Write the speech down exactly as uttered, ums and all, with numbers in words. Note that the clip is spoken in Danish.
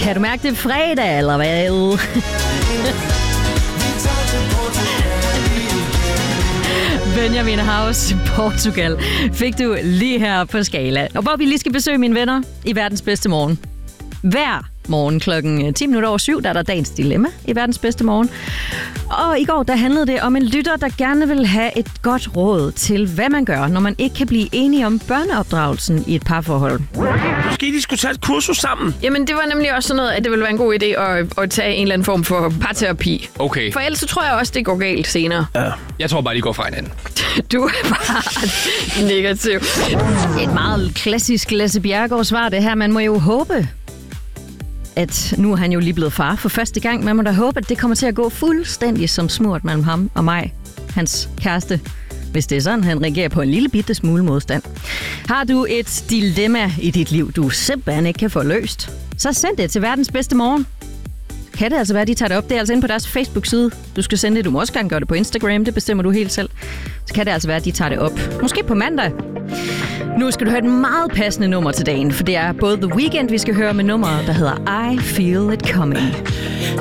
Kan du mærke det fredag, eller hvad? Benjamin House, Portugal, fik du lige her på Skala. Og hvor vi lige skal besøge mine venner i verdens bedste morgen. Hver morgen klokken ti minutter over syv, der er der dagens dilemma i verdens bedste morgen. Og i går, der handlede det om en lytter, der gerne vil have et godt råd til, hvad man gør, når man ikke kan blive enige om børneopdragelsen i et parforhold. Måske de skulle tage et kursus sammen. Jamen, det var nemlig også sådan noget, at det ville være en god idé at, at tage en eller anden form for parterapi. Okay. For ellers så tror jeg også, det går galt senere. Ja. Jeg tror bare, de går fra hinanden. Du er bare negativ. Et meget klassisk Lasse Bjerregaard svar, det her. Man må jo håbe, at nu er han jo lige blevet far for første gang. Man må da håbe, at det kommer til at gå fuldstændig som smurt mellem ham og mig, hans kæreste, hvis det er sådan, han reagerer på en lille bitte smule modstand. Har du et dilemma i dit liv, du simpelthen ikke kan få løst, så send det til verdens bedste morgen. Kan det altså være, de tager det op? Det er altså inde på deres Facebook-side. Du skal sende det. Du må også gerne gøre det på Instagram. Det bestemmer du helt selv. Så kan det altså være, de tager det op. Måske på mandag. Nu skal du høre et meget passende nummer til dagen, for det er både The Weeknd, vi skal høre med nummeret, der hedder I Feel It Coming.